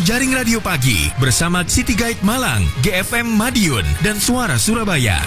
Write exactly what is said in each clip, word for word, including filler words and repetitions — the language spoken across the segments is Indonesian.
Jaring Radio Pagi bersama City Guide Malang, G F M Madiun, dan Suara Surabaya.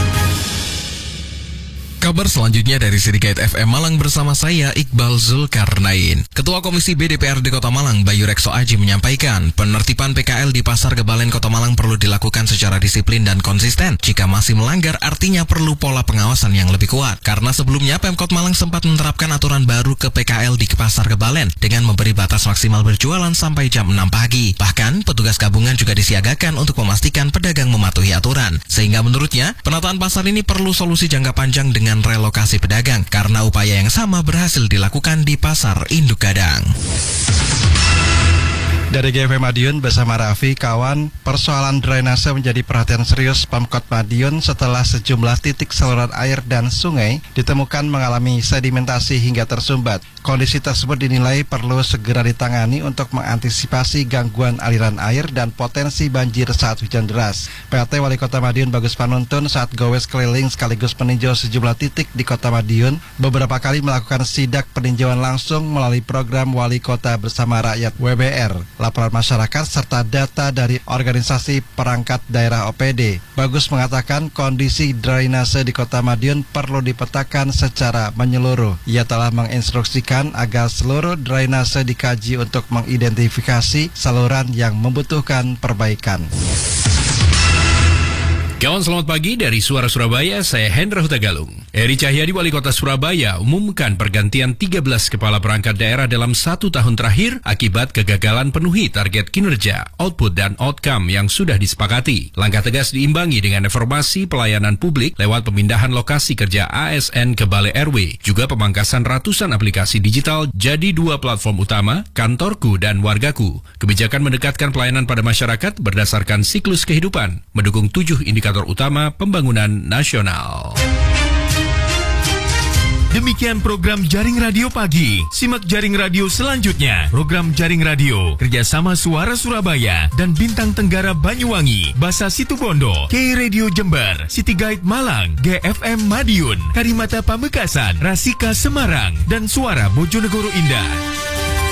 Kabar selanjutnya dari City Guide F M Malang bersama saya, Iqbal Zulkarnain. Ketua Komisi B D P R D Kota Malang, Bayu Rekso Aji, menyampaikan penertiban P K L di Pasar Gebalen Kota Malang perlu dilakukan secara disiplin dan konsisten. Jika masih melanggar, artinya perlu pola pengawasan yang lebih kuat. Karena sebelumnya Pemkot Malang sempat menerapkan aturan baru ke P K L di Pasar Gebalen dengan memberi batas maksimal berjualan sampai jam enam pagi. Bahkan, petugas gabungan juga disiagakan untuk memastikan pedagang mematuhi aturan. Sehingga menurutnya, penataan pasar ini perlu solusi jangka panjang dengan relokasi pedagang, karena upaya yang sama berhasil dilakukan di Pasar Induk Gadang. Dari G F M Madiun bersama Raffi, kawan, persoalan drainase menjadi perhatian serius Pemkot Madiun setelah sejumlah titik saluran air dan sungai ditemukan mengalami sedimentasi hingga tersumbat. Kondisi tersebut dinilai perlu segera ditangani untuk mengantisipasi gangguan aliran air dan potensi banjir saat hujan deras. P L T Wali Kota Madiun Bagus Panuntun saat gowes keliling sekaligus meninjau sejumlah titik di Kota Madiun beberapa kali melakukan sidak peninjauan langsung melalui program Wali Kota Bersama Rakyat W B R, laporan masyarakat serta data dari organisasi perangkat daerah O P D. Bagus mengatakan kondisi drainase di Kota Madiun perlu dipetakan secara menyeluruh. Ia telah menginstruksikan agar seluruh drainase dikaji untuk mengidentifikasi saluran yang membutuhkan perbaikan. Kawan, selamat pagi dari Suara Surabaya, saya Hendra Hutagalung. Eri Cahyadi, Wali Kota Surabaya, umumkan pergantian tiga belas kepala perangkat daerah dalam satu tahun terakhir akibat kegagalan penuhi target kinerja, output, dan outcome yang sudah disepakati. Langkah tegas diimbangi dengan reformasi pelayanan publik lewat pemindahan lokasi kerja A S N ke Balai R W, juga pemangkasan ratusan aplikasi digital jadi dua platform utama, Kantorku dan Wargaku. Kebijakan mendekatkan pelayanan pada masyarakat berdasarkan siklus kehidupan, mendukung tujuh indikator utama pembangunan nasional. Demikian program Jaring Radio Pagi. Simak Jaring Radio selanjutnya. Program Jaring Radio kerjasama Suara Surabaya dan Bintang Tenggara Banyuwangi, Basa Situbondo, K Radio Jember, City Guide Malang, G F M Madiun, Karimata Pamekasan, Rasika Semarang, dan Suara Bojonegoro Indah.